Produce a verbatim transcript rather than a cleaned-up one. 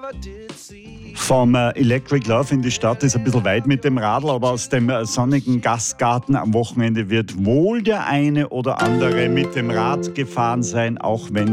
Vom äh, Electric Love in die Stadt ist ein bisschen weit mit dem Radl, aber aus dem äh, sonnigen Gastgarten am Wochenende wird wohl der eine oder andere mit dem Rad gefahren sein, auch wenn